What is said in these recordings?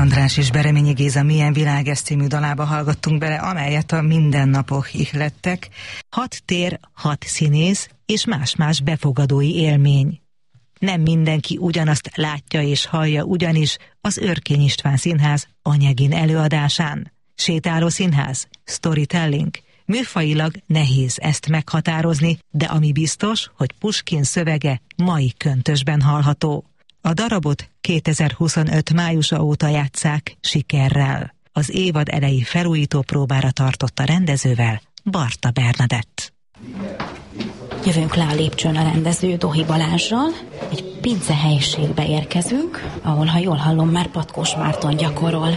András és Bereményi Géza Milyen világ ez című dalába hallgattunk bele, amelyet a mindennapok ihlettek. 6 tér, 6 színész és más-más befogadói élmény. Nem mindenki ugyanazt látja és hallja ugyanis az Örkény István Színház Anyegin előadásán. Sétáló színház, storytelling. Műfajilag nehéz ezt meghatározni, de ami biztos, hogy Puskin szövege mai köntösben hallható. A darabot 2025 májusa óta játsszák sikerrel. Az évad elejé felújító próbára tartott a rendezővel Barta Bernadett. Jövünk le a lépcsőn a rendező Dohi Balázssal. Egy pince helyiségbe érkezünk, ahol, ha jól hallom, már Patkós Márton gyakorol.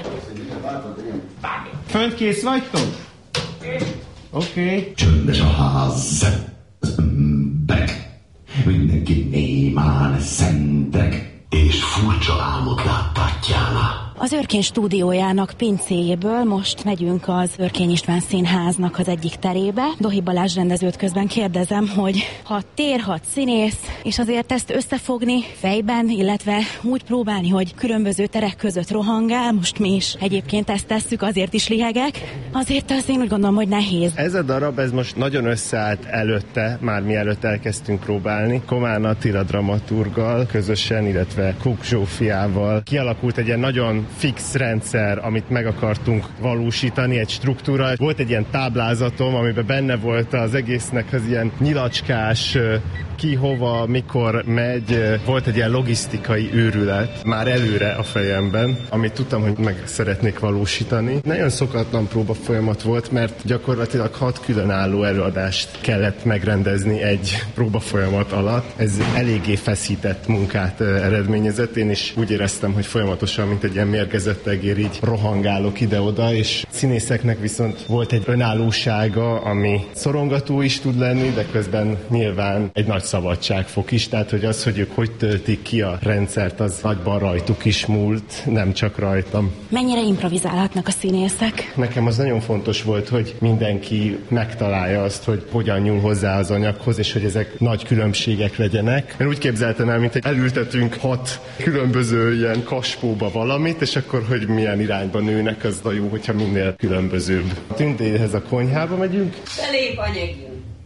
Fönt kész vagytok? Oké. Csöndes a ház, az emberek, mindenki némán szentek, és furcsa álmot láttatjának. Az Örkény stúdiójának pincéjéből most megyünk az Örkény István Színháznak az egyik terébe. Dohi Balázs rendezőt közben kérdezem, hogy 6 tér, 6 színész, és azért ezt összefogni fejben, illetve úgy próbálni, hogy különböző terek között rohangál, most mi is egyébként ezt tesszük, azért is lihegek. Azért az én úgy gondolom, hogy nehéz. Ez a darab, ez most nagyon összeállt előtte, már mielőtt elkezdtünk próbálni. Komán Attila dramaturggal közösen, illetve Kuk Zsófiával kialakult egy ilyen nagyon fix rendszer, amit meg akartunk valósítani, egy struktúra. Volt egy ilyen táblázatom, amiben benne volt az egésznek az ilyen nyilacskás, ki, hova, mikor megy. Volt egy ilyen logisztikai őrület már előre a fejemben, amit tudtam, hogy meg szeretnék valósítani. Nagyon szokatlan próba folyamat volt, mert gyakorlatilag 6 különálló előadást kellett megrendezni egy próba folyamat alatt. Ez eléggé feszített munkát eredményezett. Én is úgy éreztem, hogy folyamatosan, mint egy ilyen mérgezett egér, így rohangálok ide-oda, és színészeknek viszont volt egy önállósága, ami szorongató is tud lenni, de közben nyilván egy nagy szabadságfok is, tehát hogy az, hogy ők hogy töltik ki a rendszert, az nagyban rajtuk is múlt, nem csak rajtam. Mennyire improvizálhatnak a színészek? Nekem az nagyon fontos volt, hogy mindenki megtalálja azt, hogy hogyan nyúl hozzá az anyaghoz, és hogy ezek nagy különbségek legyenek. Én úgy képzeltem el, mint hogy elültetünk 6 különböző ilyen kaspóba valamit, és akkor, hogy milyen irányba nőnek, az a jó, hogyha minél különbözőbb. Tündéhez a konyhába megyünk. Belép Anyegin.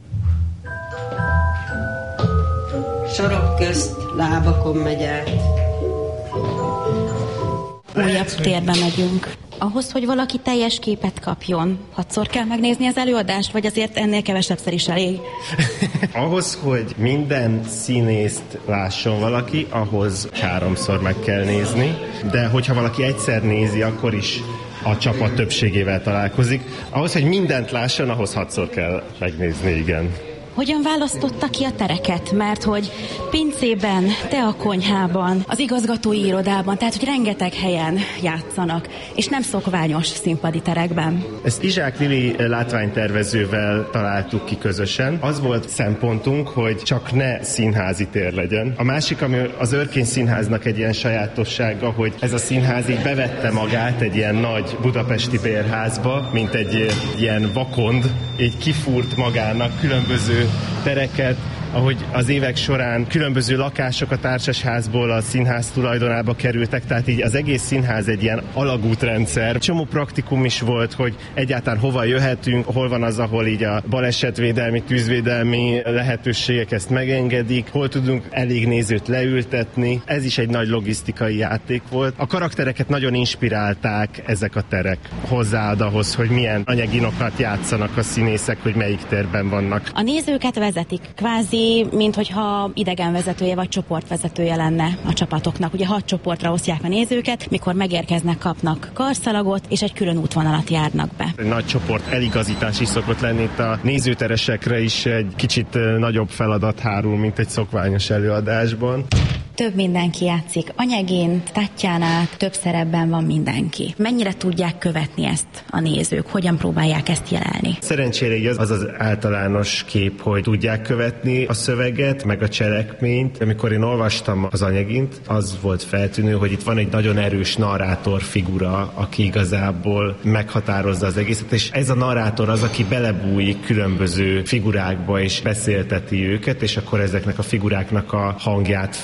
Sorok közt, lábakon megy át. Újabb térbe megyünk. Ahhoz, hogy valaki teljes képet kapjon, 6-szor kell megnézni az előadást, vagy azért ennél kevesebbszer is elég? Ahhoz, hogy minden színészt lásson valaki, ahhoz 3-szor meg kell nézni, de hogyha valaki egyszer nézi, akkor is a csapat többségével találkozik. Ahhoz, hogy mindent lásson, ahhoz 6-szor kell megnézni, igen. Hogyan választotta ki a tereket? Mert hogy pincében, te a konyhában, az igazgatói irodában, tehát hogy rengeteg helyen játszanak, és nem szokványos színpadi terekben. Ezt Izsák Lili látványtervezővel találtuk ki közösen. Az volt szempontunk, hogy csak ne színházi tér legyen. A másik, ami az Örkény Színháznak egy ilyen sajátossága, hogy ez a színház így bevette magát egy ilyen nagy budapesti bérházba, mint egy ilyen vakond, így kifúrt magának különböző tereket, ahogy az évek során különböző lakások a társasházból a színház tulajdonába kerültek, tehát így az egész színház egy ilyen alagútrendszer. Csomó praktikum is volt, hogy egyáltalán hova jöhetünk, hol van az, ahol így a balesetvédelmi, tűzvédelmi lehetőségek ezt megengedik, hol tudunk elég nézőt leültetni. Ez is egy nagy logisztikai játék volt. A karaktereket nagyon inspirálták ezek a terek. Hozzáad ahhoz, hogy milyen anyaginokat játszanak a színészek, hogy melyik térben vannak. A nézőket vezetik, kvázi mint hogyha idegenvezetője vagy csoportvezetője lenne a csapatoknak. Ugye 6 csoportra osztják a nézőket, mikor megérkeznek, kapnak karszalagot, és egy külön útvonalat járnak be. Egy nagy csoport eligazítás is szokott lenni, itt a nézőteresekre is egy kicsit nagyobb feladat hárul, mint egy szokványos előadásban. Több mindenki játszik. Anyegin, Tatjánát, több szerepben van mindenki. Mennyire tudják követni ezt a nézők? Hogyan próbálják ezt jelelni? Szerencsére az általános kép, hogy tudják követni a szöveget, meg a cselekményt. Amikor én olvastam az Anyegint, az volt feltűnő, hogy itt van egy nagyon erős narrátor figura, aki igazából meghatározza az egészet, és ez a narrátor az, aki belebújik különböző figurákba, és beszélteti őket, és akkor ezeknek a figuráknak a hangját felveszi,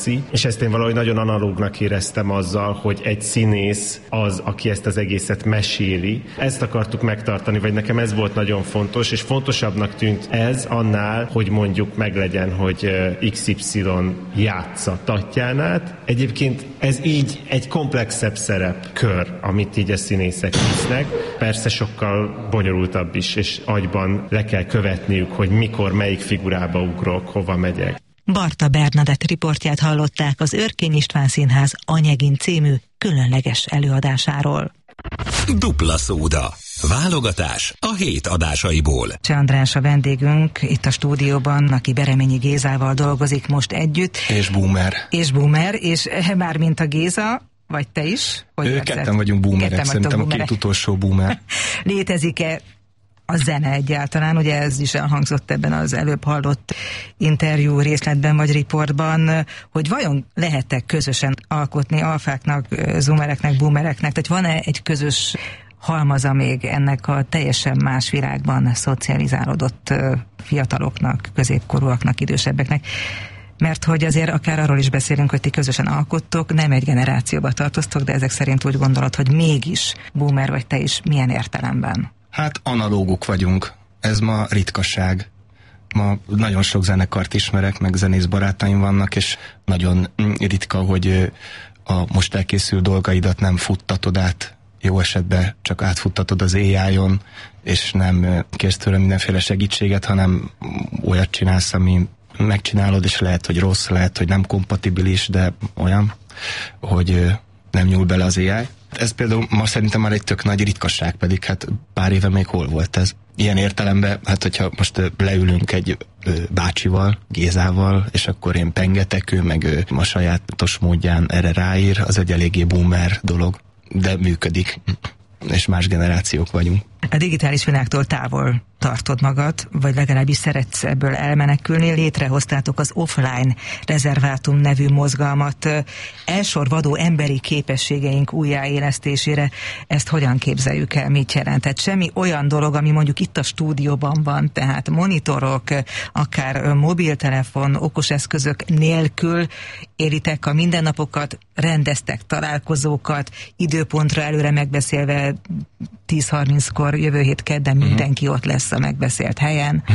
teszi, és ezt én valahogy nagyon analógnak éreztem azzal, hogy egy színész az, aki ezt az egészet meséli. Ezt akartuk megtartani, vagy nekem ez volt nagyon fontos, és fontosabbnak tűnt ez annál, hogy mondjuk meglegyen, hogy XY játsza Tatjánát. Egyébként ez így egy komplexebb szerepkör, amit így a színészek visznek. Persze sokkal bonyolultabb is, és agyban le kell követniük, hogy mikor, melyik figurába ugrok, hova megyek. Barta Bernadett riportját hallották az Örkény István Színház Anyegin című különleges előadásáról. Dupla szóda. Válogatás a hét adásaiból. Cseh András a vendégünk itt a stúdióban, aki Bereményi Gézával dolgozik most együtt. És boomer, és már mint a Géza, vagy te is? Ketten vagyunk boomerek, szerintem a két utolsó boomer. Létezik-e a zene egyáltalán? Ugye ez is elhangzott ebben az előbb hallott interjú részletben vagy riportban, hogy vajon lehet-e közösen alkotni alfáknak, zoomereknek, boomereknek? Tehát van-e egy közös halmaza még ennek a teljesen más világban szocializálódott fiataloknak, középkorúaknak, idősebbeknek? Mert hogy azért akár arról is beszélünk, hogy ti közösen alkottok, nem egy generációba tartoztok, de ezek szerint úgy gondolod, hogy mégis boomer vagy te is, milyen értelemben? Hát analóguk vagyunk. Ez ma ritkaság. Ma nagyon sok zenekart ismerek, meg zenész barátaim vannak, és nagyon ritka, hogy a most elkészült dolgaidat nem futtatod át. Jó esetben csak átfuttatod az AI-on, és nem kérsz tőle mindenféle segítséget, hanem olyat csinálsz, ami megcsinálod, és lehet, hogy rossz, lehet, hogy nem kompatibilis, de olyan, hogy nem nyúl bele az AI. Ez például ma szerintem már egy tök nagy ritkasság, pedig hát pár éve még hol volt ez. Ilyen értelemben, hát hogyha most leülünk egy bácsival, Gézával, és akkor én pengetek, ő meg a sajátos módján erre ráír, az egy eléggé boomer dolog, de működik, és más generációk vagyunk. A digitális világtól távol tartod magad, vagy legalábbis szeretsz ebből elmenekülni. Létrehoztátok az Offline Rezervátum nevű mozgalmat elsorvadó emberi képességeink újjáélesztésére. Ezt hogyan képzeljük el, mit jelent? Tehát semmi olyan dolog, ami mondjuk itt a stúdióban van, tehát monitorok, akár mobiltelefon, okoseszközök nélkül élitek a mindennapokat, rendeztek találkozókat, időpontra előre megbeszélve 10:30-kor jövő hét kedden mindenki ott lesz a megbeszélt helyen.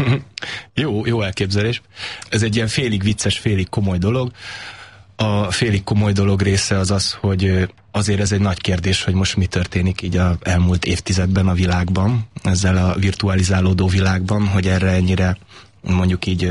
Jó elképzelés. Ez egy ilyen félig vicces, félig komoly dolog. A félig komoly dolog része az, hogy azért ez egy nagy kérdés, hogy most mi történik így az elmúlt évtizedben a világban, ezzel a virtualizálódó világban, hogy erre ennyire mondjuk így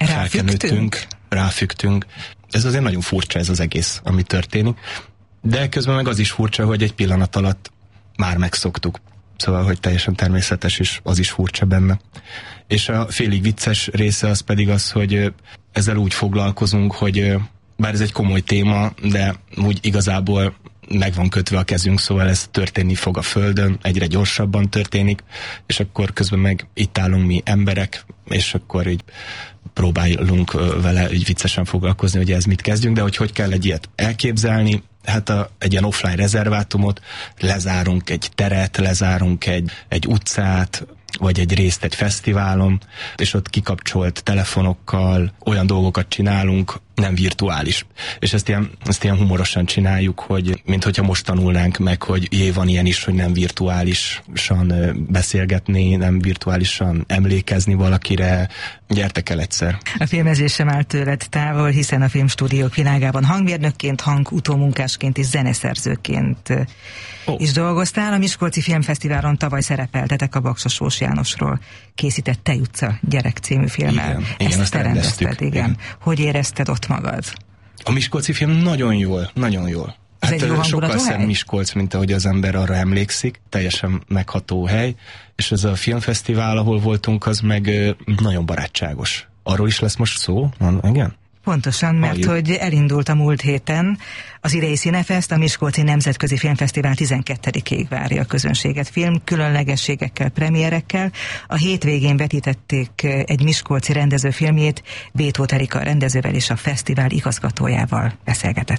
ráfügtünk. Ez azért nagyon furcsa ez az egész, ami történik. De közben meg az is furcsa, hogy egy pillanat alatt már megszoktuk. Szóval, hogy teljesen természetes, és az is furcsa benne. És a félig vicces része az pedig az, hogy ezzel úgy foglalkozunk, hogy bár ez egy komoly téma, de úgy igazából meg van kötve a kezünk, szóval ez történni fog a Földön, egyre gyorsabban történik, és akkor közben meg itt állunk mi emberek, és akkor így próbálunk vele így viccesen foglalkozni, hogy ez mit kezdjünk, de hogy kell egy ilyet elképzelni, hát egy ilyen offline rezervátumot, lezárunk egy teret, lezárunk egy utcát, vagy egy részt egy fesztiválon, és ott kikapcsolt telefonokkal olyan dolgokat csinálunk, nem virtuális. És ezt ilyen humorosan csináljuk, hogy minthogyha most tanulnánk meg, hogy van ilyen is, hogy nem virtuálisan beszélgetni, nem virtuálisan emlékezni valakire. Gyertek el egyszer. A filmezés sem áll tőled távol, hiszen a filmstúdiók világában hangmérnökként, hangutómunkásként és zeneszerzőként is dolgoztál. A Miskolci Filmfesztiválon tavaly szerepeltetek a Baksa-Sós Jánosról készített Tej utca gyerek című filmmel. Igen, ezt rendeztük. Igen. Hogy érezted ott magad? A miskolci film nagyon jól. Hát sokkal szebb Miskolc, mint ahogy az ember arra emlékszik. Teljesen megható hely. És ez a filmfesztivál, ahol voltunk, az meg nagyon barátságos. Arról is lesz most szó? Igen? Pontosan, mert hogy elindult a múlt héten az idei Cinefest, a Miskolci Nemzetközi Filmfesztivál 12-ig várja a közönséget film különlegességekkel, premierekkel. A hétvégén vetítették egy miskolci rendező filmjét, Bétóth Erika rendezővel és a fesztivál igazgatójával beszélgetett.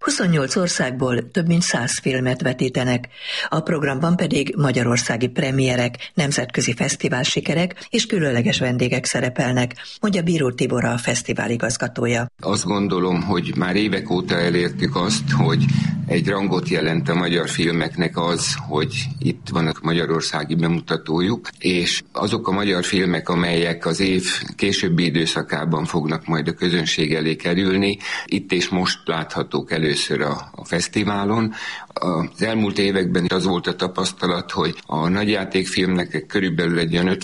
28 országból több mint 100 filmet vetítenek, a programban pedig magyarországi premierek, nemzetközi fesztivál sikerek és különleges vendégek szerepelnek, mondja Bíró Tibor, a fesztivál igazgatója. Azt gondolom, hogy már évek óta elértük azt, hogy egy rangot jelent a magyar filmeknek az, hogy itt vannak magyarországi bemutatójuk, és azok a magyar filmek, amelyek az év későbbi időszakában fognak majd a közönség elé kerülni, itt és most láthatók először a fesztiválon. Az elmúlt években az volt a tapasztalat, hogy a nagyjátékfilmnek körülbelül egy olyan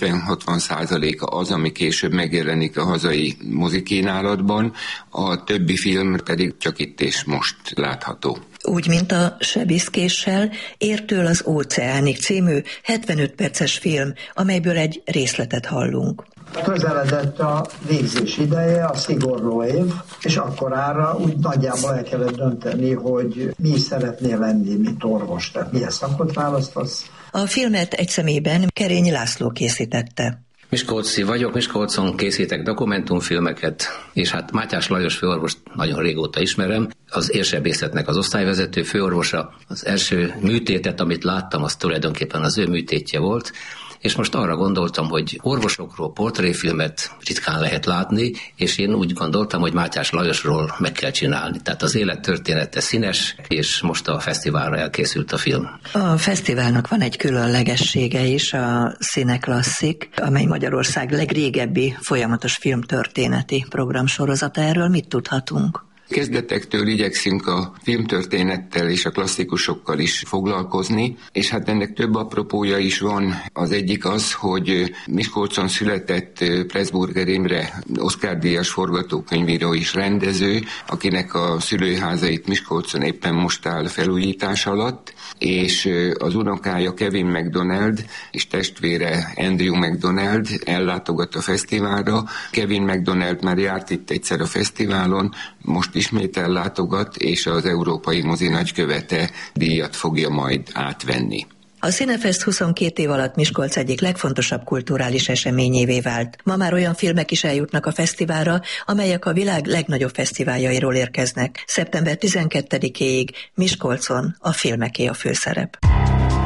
50-60% az, ami később megjelenik a hazai mozikínálatban, a többi film pedig csak itt és most látható. Úgy, mint a Sebiszkéssel, Értől az óceánig című 75 perces film, amelyből egy részletet hallunk. Közeledett a végzés ideje, a szigorú év, és akkorára úgy nagyjából el kellett dönteni, hogy mi is szeretnél lenni, mint orvos, tehát milyen szakot választasz. A filmet egy személyben Kerényi László készítette. Miskolci vagyok, Miskolcon készítek dokumentumfilmeket, és hát Mátyás Lajos főorvost nagyon régóta ismerem, az érsebészetnek az osztályvezető főorvosa. Az első műtétet, amit láttam, az tulajdonképpen az ő műtétje volt, és most arra gondoltam, hogy orvosokról portréfilmet ritkán lehet látni, és én úgy gondoltam, hogy Mátyás Lajosról meg kell csinálni. Tehát az élettörténete színes, és most a fesztiválra elkészült a film. A fesztiválnak van egy különlegessége is, a Színe Klasszik, amely Magyarország legrégebbi folyamatos filmtörténeti programsorozata. Erről mit tudhatunk? Kezdetektől igyekszünk a filmtörténettel és a klasszikusokkal is foglalkozni, és hát ennek több apropója is van. Az egyik az, hogy Miskolcon született Pressburger Imre Oscar-díjas forgatókönyvíró és rendező, akinek a szülőházait Miskolcon éppen most áll felújítás alatt, és az unokája Kevin MacDonald és testvére Andrew MacDonald ellátogat a fesztiválra. Kevin MacDonald már járt itt egyszer a fesztiválon, most ismét ellátogat, és az Európai Mozi nagykövete díjat fogja majd átvenni. A Cinefest 22 év alatt Miskolc egyik legfontosabb kulturális eseményévé vált. Ma már olyan filmek is eljutnak a fesztiválra, amelyek a világ legnagyobb fesztiváljairól érkeznek. Szeptember 12-éig Miskolcon a filmeké a főszerep.